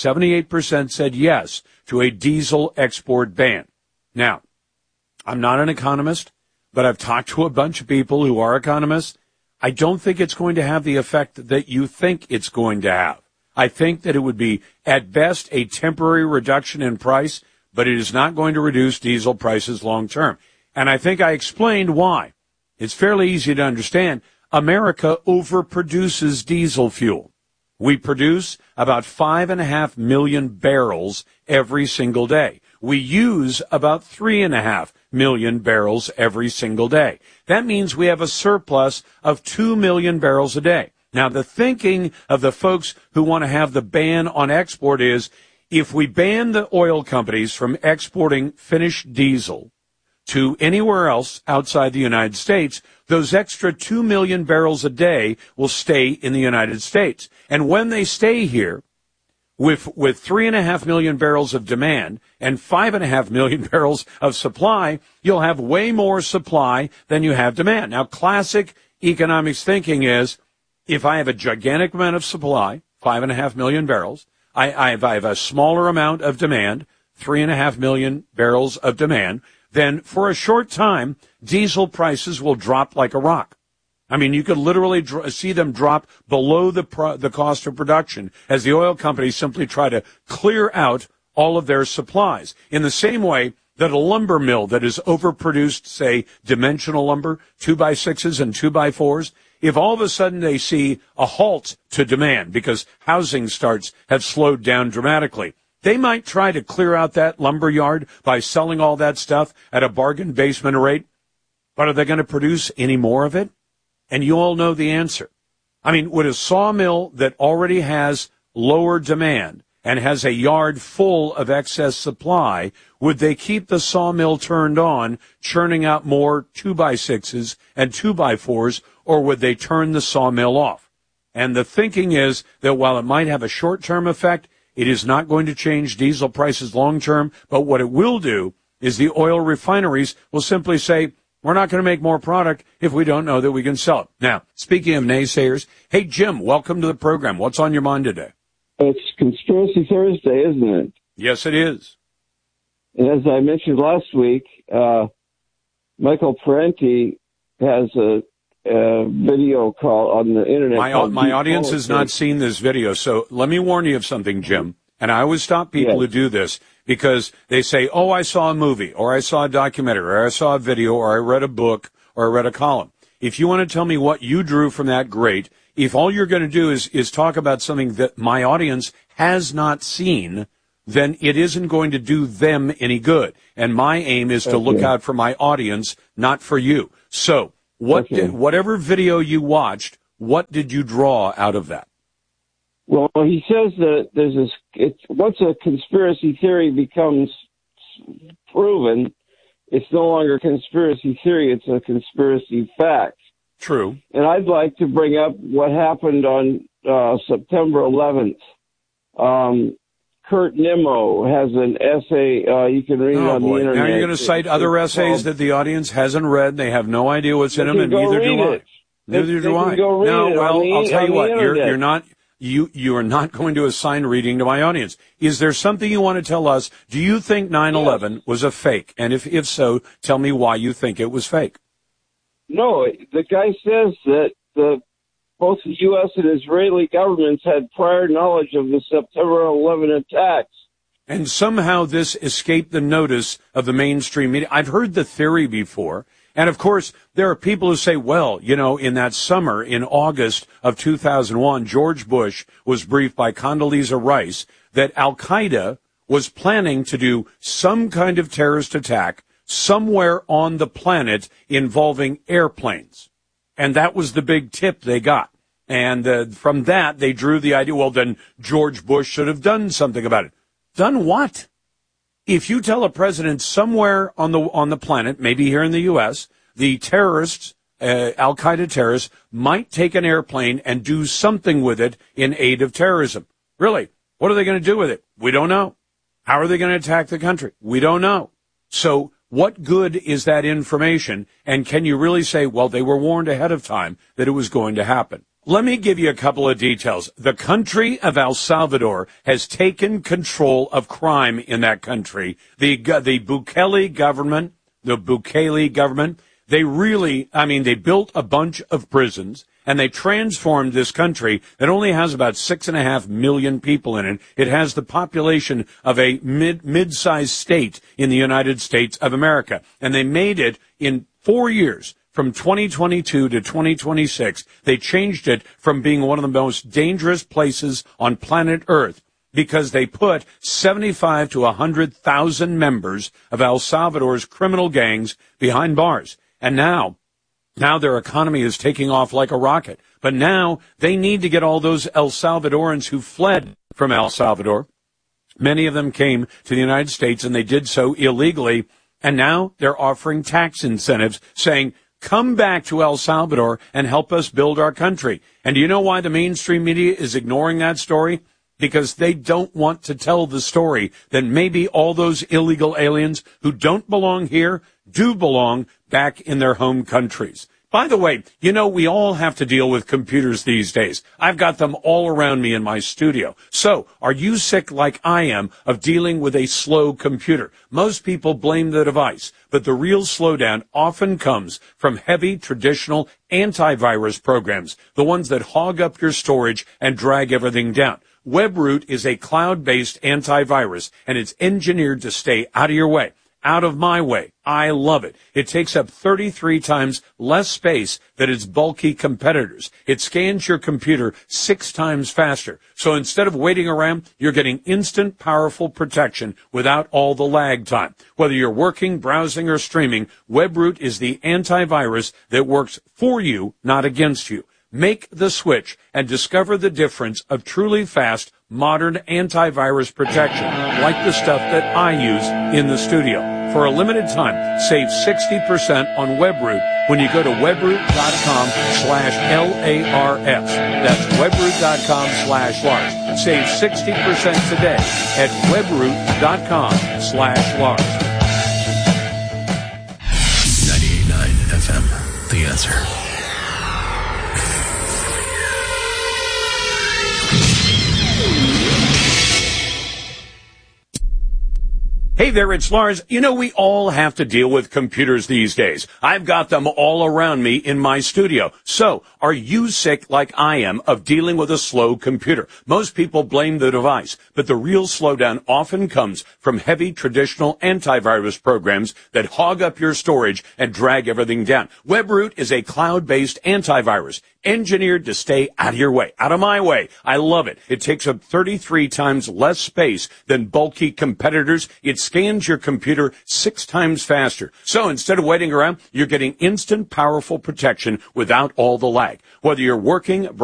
said yes to a diesel export ban. Now, I'm not an economist, but I've talked to a bunch of people who are economists. I don't think it's going to have the effect that you think it's going to have. I think that it would be, at best, a temporary reduction in price, but it is not going to reduce diesel prices long term. And I think I explained why. It's fairly easy to understand. America overproduces diesel fuel. We produce about 5.5 million barrels every single day. We use about 3.5 million barrels every single day. That means we have a surplus of 2 million barrels a day. Now, the thinking of the folks who want to have the ban on export is, if we ban the oil companies from exporting finished diesel to anywhere else outside the United States, those extra 2 million barrels a day will stay in the United States. And when they stay here, with 3.5 million barrels of demand and 5.5 million barrels of supply, you'll have way more supply than you have demand. Now, classic economics thinking is, if I have a gigantic amount of supply, 5.5 million barrels, I have a smaller amount of demand, 3.5 million barrels of demand, then for a short time, diesel prices will drop like a rock. I mean, you could literally see them drop below the cost of production as the oil companies simply try to clear out all of their supplies. In the same way that a lumber mill that has overproduced, say, dimensional lumber, 2x6s and 2x4s, if all of a sudden they see a halt to demand because housing starts have slowed down dramatically, they might try to clear out that lumber yard by selling all that stuff at a bargain basement rate. But are they going to produce any more of it? And you all know the answer. I mean, would a sawmill that already has lower demand and has a yard full of excess supply, would they keep the sawmill turned on, churning out more 2x6s and 2x4s, or would they turn the sawmill off? And the thinking is that while it might have a short-term effect, it is not going to change diesel prices long-term, but what it will do is the oil refineries will simply say, We're not going to make more product if we don't know that we can sell it. Now, speaking of naysayers, hey, Jim, welcome to the program. What's on your mind today? It's Conspiracy Thursday, isn't it? Yes, it is. And as I mentioned last week, Michael Parenti has a video call on the internet. My audience has not seen this video, so let me warn you of something, Jim. And I always stop people who do this because they say, oh, I saw a movie, or I saw a documentary, or I saw a video, or I read a book, or I read a column. If you want to tell me what you drew from that, great. If all you're going to do is talk about something that my audience has not seen, then it isn't going to do them any good. And my aim is to look out for my audience, not for you. So whatever video you watched, what did you draw out of that? Well, he says that once a conspiracy theory becomes proven, it's no longer a conspiracy theory, it's a conspiracy fact. True. And I'd like to bring up what happened on September 11th. Kurt Nimmo has an essay, you can read it on the internet. Now you're going to cite other essays that the audience hasn't read. They have no idea what's in them, and neither do I. Neither do I. No, well, I'll tell you what, you are not going to assign reading to my audience. Is there something you want to tell us? Do you think 9/11 was a fake? And if so, tell me why you think it was fake. No, the guy says that both the U.S. and Israeli governments had prior knowledge of the September 11 attacks. And somehow this escaped the notice of the mainstream media. I've heard the theory before. And, of course, there are people who say, well, in that summer, in August of 2001, George Bush was briefed by Condoleezza Rice that al-Qaeda was planning to do some kind of terrorist attack somewhere on the planet involving airplanes. And that was the big tip they got. And from that, they drew the idea, well, then George Bush should have done something about it. Done what? If you tell a president somewhere on the planet, maybe here in the U.S., the terrorists, al-Qaeda terrorists, might take an airplane and do something with it in aid of terrorism. Really? What are they going to do with it? We don't know. How are they going to attack the country? We don't know. So what good is that information? And can you really say, well, they were warned ahead of time that it was going to happen? Let me give you a couple of details. The country of El Salvador has taken control of crime in that country. The Bukele government, they built a bunch of prisons, and they transformed this country that only has about 6.5 million people in it. It has the population of a mid-sized state in the United States of America. And they made it in 4 years. From 2022 to 2026, they changed it from being one of the most dangerous places on planet Earth because they put 75 to 100,000 members of El Salvador's criminal gangs behind bars. And now their economy is taking off like a rocket. But now they need to get all those El Salvadorans who fled from El Salvador. Many of them came to the United States, and they did so illegally. And now they're offering tax incentives, saying, come back to El Salvador and help us build our country. And do you know why the mainstream media is ignoring that story? Because they don't want to tell the story that maybe all those illegal aliens who don't belong here do belong back in their home countries. By the way, we all have to deal with computers these days. I've got them all around me in my studio. So, are you sick like I am of dealing with a slow computer? Most people blame the device, but the real slowdown often comes from heavy traditional antivirus programs, the ones that hog up your storage and drag everything down. WebRoot is a cloud-based antivirus, and it's engineered to stay out of your way. Out of my way. I love it. It takes up 33 times less space than its bulky competitors. It scans your computer 6 times faster. So instead of waiting around, you're getting instant, powerful protection without all the lag time. Whether you're working, browsing, or streaming, WebRoot is the antivirus that works for you, not against you. Make the switch and discover the difference of truly fast, modern antivirus protection, like the stuff that I use in the studio. For a limited time, save 60% on WebRoot when you go to webroot.com/LARS. That's webroot.com/Lars. Save 60% today at webroot.com/Lars. 98.9 answer. Hey there, it's Lars. You know, we all have to deal with computers these days. I've got them all around me in my studio. So, are you sick like I am of dealing with a slow computer? Most people blame the device, but the real slowdown often comes from heavy traditional antivirus programs that hog up your storage and drag everything down. WebRoot is a cloud-based antivirus engineered to stay out of your way, out of my way. I love it. It takes up 33 times less space than bulky competitors. It scans your computer 6 times faster. So instead of waiting around, you're getting instant, powerful protection without all the lag. Whether you're working,